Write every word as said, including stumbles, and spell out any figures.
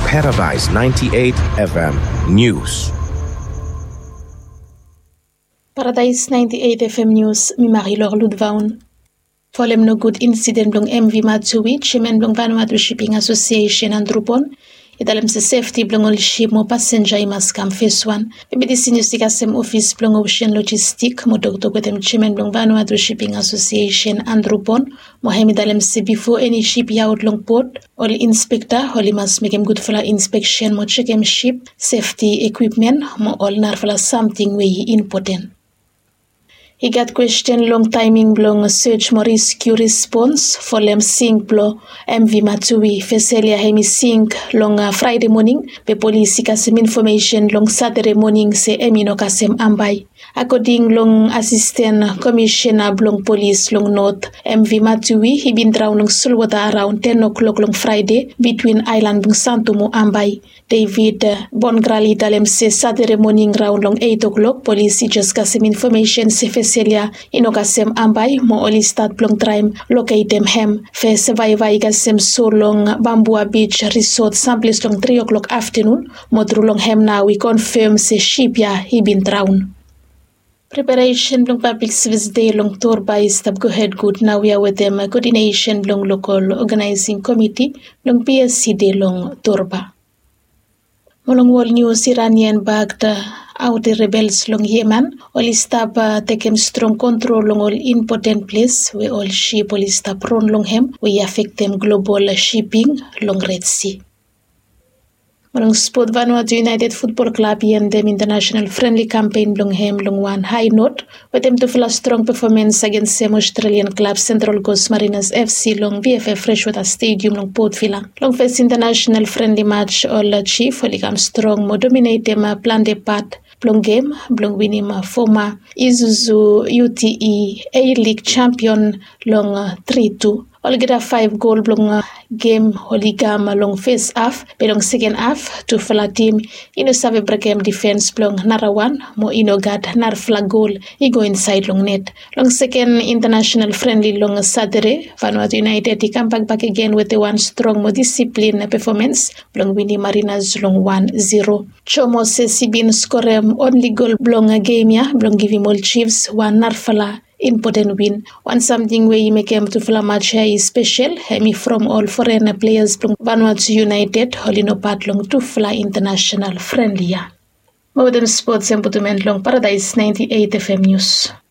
Paradise ninety-eight F M News. Paradise ninety-eight F M News, mi Marie-Laure Ludvaun. Folem no good incident blong M V Matsui, chairman blong Vanuatu Shipping Association Andrupon, idalem se safety blong ol ship mo passenger imaskam phase one. Bibi di sinusika sem office blong ocean logistic mo doktor kwetem chairman blong Vanuatu Shipping Association Andrupon, mo hemi dalem se before any ship yaut long port, ol inspector holi mas mekem good fala inspection mo checkem ship safety equipment mo ol nar fala something we important. He got question long timing blong search mo rescue response for lem sink blo M V Matsui feselia hemi sink long uh, Friday morning be police kasem information long Saturday morning se emino kasem ambay. According long assistant commissioner blong police long north M V Matsui he been drowned long Sulwata around ten o'clock long Friday between island blong Santomo ambay. David uh, Bongrali dalem se Saturday morning round long eight o'clock police just kasem information se feselia ino kasem ambay mo oli start blong time locate them hem fe survive kasem so long Bambua Beach Resort samples long three o'clock afternoon mo through long hem now we confirm se ship ya he been drowned. Preparation blong public service day long tour by stab go ahead good now we are with them coordination blong local organizing committee blong P S C day long tour ba. Molong wall news Iranian backed out the rebels long Yemen all stab uh, taken strong control long all important place we all ship all stab run long hem we affect them global shipping long Red Sea. Molong sport Vanuatu United Football Club and them international friendly campaign long hem long one high note with them to full a strong performance against some Australian club Central Coast Mariners F C long V F F Freshwater Stadium long Port Vila. Long first international friendly match all chief all come strong mo dominate them uh, plan their part blong game blong winning uh, former Isuzu U T E A-League champion long uh, three two. All get a five goal blong uh, game holigam long face half belong second half to fala team ino save breakem defense blong narawan mo ino gad nar flag goal he go inside long net. Long second international friendly long Saturday Vanuatu United he come back back again with the one strong mo discipline performance blong winning Mariners long one zero. Chomo se sibin score only goal blong a game ya blong give him all Chiefs one nar fala important win. One something where you make him to fla match here is special. Hemi from all foreign players from Vanuatu United, holino part long to fla international friendly. Modern sports and long Paradise ninety-eight F M News.